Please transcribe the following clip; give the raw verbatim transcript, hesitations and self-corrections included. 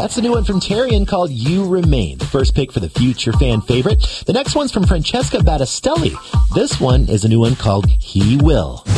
That's a new one from Tarian called You Remain, the first pick for the future fan favorite. The next one's from Francesca Battistelli. This one is a new one called He Will.